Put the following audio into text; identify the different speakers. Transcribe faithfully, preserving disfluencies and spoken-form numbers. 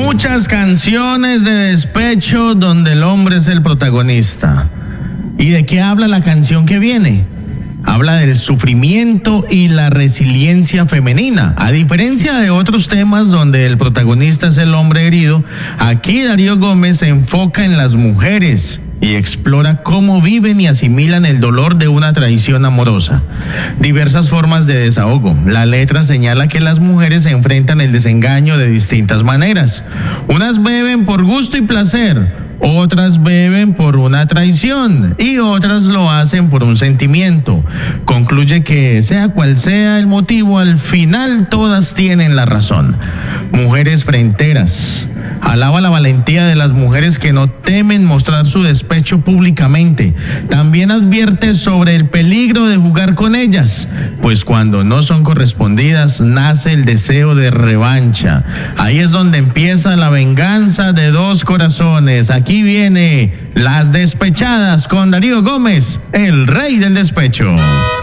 Speaker 1: Muchas canciones de despecho donde el hombre es el protagonista. ¿Y de qué habla la canción que viene? Habla del sufrimiento y la resiliencia femenina. A diferencia de otros temas donde el protagonista es el hombre herido, aquí Darío Gómez se enfoca en las mujeres y explora cómo viven y asimilan el dolor de una traición amorosa. Diversas formas de desahogo. La letra señala que las mujeres se enfrentan el desengaño de distintas maneras. Unas beben por gusto y placer, otras beben por una traición y otras lo hacen por un sentimiento. Concluye que sea cual sea el motivo, al final todas tienen la razón. Mujeres fronteras. Alaba la valentía de las mujeres que no temen mostrar su despecho públicamente. También advierte sobre el peligro de jugar con ellas, pues cuando no son correspondidas nace el deseo de revancha. Ahí es donde empieza la venganza de dos corazones. Aquí viene Las Despechadas con Darío Gómez, el rey del despecho.